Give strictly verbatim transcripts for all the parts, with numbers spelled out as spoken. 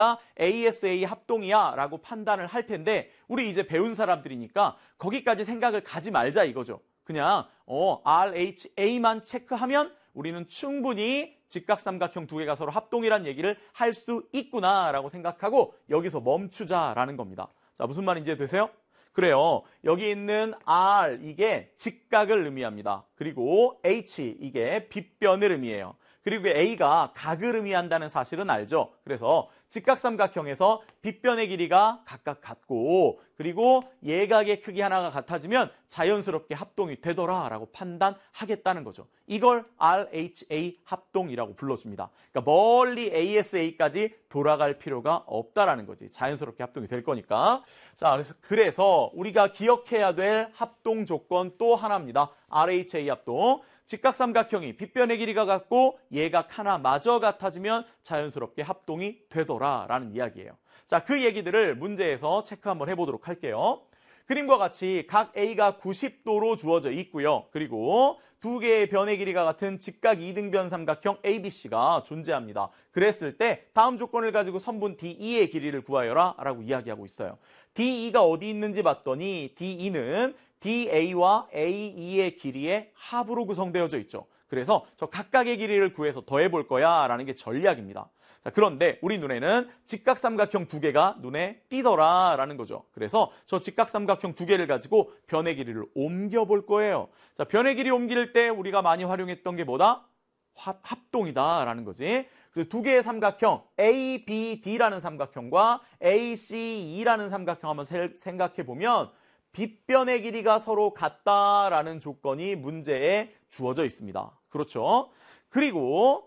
에이에스에이 합동이야 라고 판단을 할 텐데 우리 이제 배운 사람들이니까 거기까지 생각을 가지 말자 이거죠. 그냥 어, 알에이치에이만 체크하면 우리는 충분히 직각삼각형 두 개가 서로 합동이란 얘기를 할 수 있구나라고 생각하고 여기서 멈추자라는 겁니다. 자, 무슨 말인지 되세요? 그래요. 여기 있는 R 이게 직각을 의미합니다. 그리고 H 이게 빗변을 의미해요. 그리고 A가 각을 의미한다는 사실은 알죠. 그래서 직각삼각형에서 빗변의 길이가 각각 같고 그리고 예각의 크기 하나가 같아지면 자연스럽게 합동이 되더라라고 판단하겠다는 거죠. 이걸 알에이치에이 합동이라고 불러줍니다. 그러니까 멀리 에이에스에이까지 돌아갈 필요가 없다라는 거지. 자연스럽게 합동이 될 거니까. 자, 그래서 그래서 우리가 기억해야 될 합동 조건 또 하나입니다. 알에이치에이 합동. 직각삼각형이 빗변의 길이가 같고 예각 하나마저 같아지면 자연스럽게 합동이 되더라라는 이야기예요. 자, 그 얘기들을 문제에서 체크 한번 해보도록 할게요. 그림과 같이 각 A가 구십 도로 주어져 있고요. 그리고 두 개의 변의 길이가 같은 직각 이등변 삼각형 에이비씨가 존재합니다. 그랬을 때 다음 조건을 가지고 선분 디이의 길이를 구하여라 라고 이야기하고 있어요. 디이가 어디 있는지 봤더니 디이는 디에이와 에이이의 길이의 합으로 구성되어져 있죠. 그래서 저 각각의 길이를 구해서 더해볼 거야 라는 게 전략입니다. 자, 그런데 우리 눈에는 직각삼각형 두 개가 눈에 띄더라 라는 거죠. 그래서 저 직각삼각형 두 개를 가지고 변의 길이를 옮겨볼 거예요. 자, 변의 길이 옮길 때 우리가 많이 활용했던 게 뭐다? 합, 합동이다 라는 거지. 그래서 두 개의 삼각형 에이비디라는 삼각형과 에이씨이라는 삼각형 한번 생각해 보면 빗변의 길이가 서로 같다라는 조건이 문제에 주어져 있습니다. 그렇죠? 그리고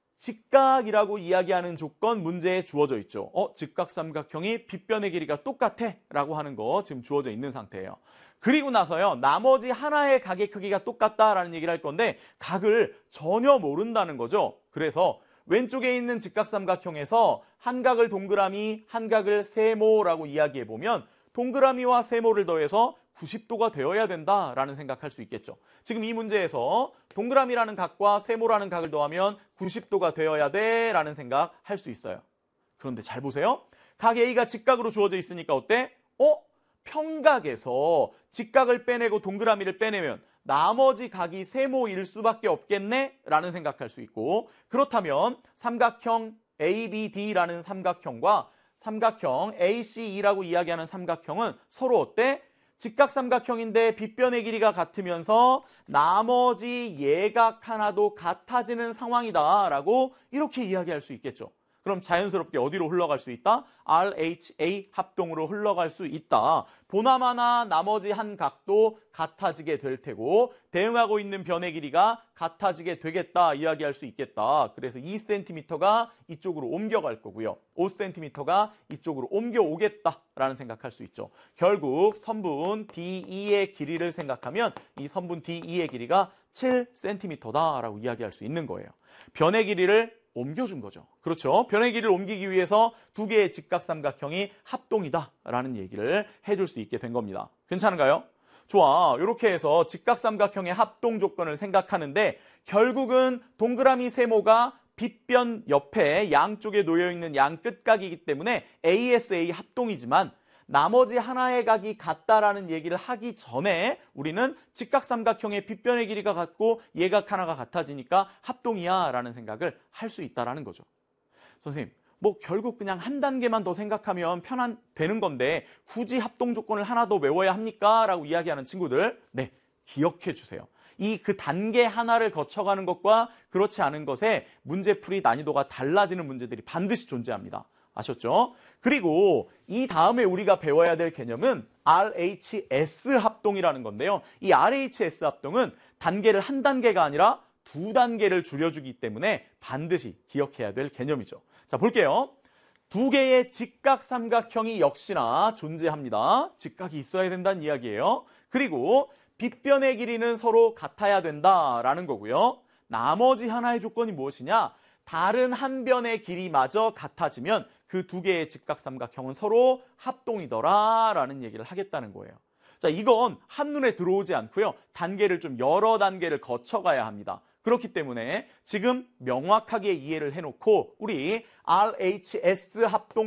직각이라고 이야기하는 조건 문제에 주어져 있죠. 어, 직각삼각형이 빗변의 길이가 똑같아 라고 하는 거 지금 주어져 있는 상태예요. 그리고 나서요, 나머지 하나의 각의 크기가 똑같다라는 얘기를 할 건데 각을 전혀 모른다는 거죠. 그래서 왼쪽에 있는 직각삼각형에서 한 각을 동그라미, 한 각을 세모라고 이야기해 보면 동그라미와 세모를 더해서 구십 도가 되어야 된다라는 생각할 수 있겠죠. 지금 이 문제에서 동그라미라는 각과 세모라는 각을 더하면 구십 도가 되어야 돼라는 생각할 수 있어요. 그런데 잘 보세요. 각 A가 직각으로 주어져 있으니까 어때? 어? 평각에서 직각을 빼내고 동그라미를 빼내면 나머지 각이 세모일 수밖에 없겠네? 라는 생각할 수 있고 그렇다면 삼각형 에이비디라는 삼각형과 삼각형 에이씨이라고 이야기하는 삼각형은 서로 어때? 직각삼각형인데 빗변의 길이가 같으면서 나머지 예각 하나도 같아지는 상황이다 라고 이렇게 이야기할 수 있겠죠. 그럼 자연스럽게 어디로 흘러갈 수 있다? 알에이치에이 합동으로 흘러갈 수 있다. 보나마나 나머지 한 각도 같아지게 될 테고 대응하고 있는 변의 길이가 같아지게 되겠다 이야기할 수 있겠다. 그래서 이 센티미터가 이쪽으로 옮겨갈 거고요. 오 센티미터가 이쪽으로 옮겨오겠다라는 생각할 수 있죠. 결국 선분 디이의 길이를 생각하면 이 선분 디이의 길이가 칠 센티미터다라고 이야기할 수 있는 거예요. 변의 길이를 옮겨준 거죠. 그렇죠. 변의 길이를 옮기기 위해서 두 개의 직각삼각형이 합동이다라는 얘기를 해줄 수 있게 된 겁니다. 괜찮은가요? 좋아. 이렇게 해서 직각삼각형의 합동 조건을 생각하는데 결국은 동그라미 세모가 빗변 옆에 양쪽에 놓여있는 양 끝각이기 때문에 에이에스에이 합동이지만 나머지 하나의 각이 같다라는 얘기를 하기 전에 우리는 직각삼각형의 빗변의 길이가 같고 예각 하나가 같아지니까 합동이야 라는 생각을 할 수 있다라는 거죠. 선생님, 뭐 결국 그냥 한 단계만 더 생각하면 편한 되는 건데 굳이 합동 조건을 하나 더 외워야 합니까? 라고 이야기하는 친구들, 네, 기억해 주세요. 이 그 단계 하나를 거쳐가는 것과 그렇지 않은 것의 문제풀이 난이도가 달라지는 문제들이 반드시 존재합니다. 아셨죠? 그리고 이 다음에 우리가 배워야 될 개념은 알에이치에스 합동이라는 건데요. 이 알에이치에스 합동은 단계를 한 단계가 아니라 두 단계를 줄여주기 때문에 반드시 기억해야 될 개념이죠. 자, 볼게요. 두 개의 직각삼각형이 역시나 존재합니다. 직각이 있어야 된다는 이야기예요. 그리고 빗변의 길이는 서로 같아야 된다라는 거고요. 나머지 하나의 조건이 무엇이냐? 다른 한 변의 길이마저 같아지면 그 두 개의 직각삼각형은 서로 합동이더라 라는 얘기를 하겠다는 거예요. 자, 이건 한눈에 들어오지 않고요. 단계를 좀 여러 단계를 거쳐가야 합니다. 그렇기 때문에 지금 명확하게 이해를 해놓고 우리 알 에이치 에스 합동